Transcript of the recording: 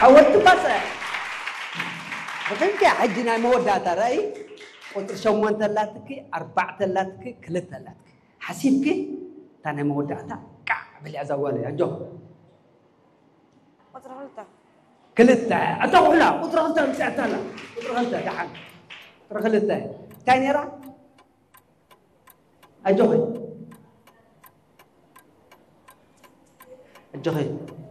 حاولت بس بكنك حجنا مودة رأي قلت شومان تلاتك أربعة تلاتك كلت تلاتك حسيبك تاني مودة كعبلي أزوالي أجو وترغلتا كلت أتوقع وترغلتا مساعتنا وترغلتا دحين ترغلتا تاني را أجوهي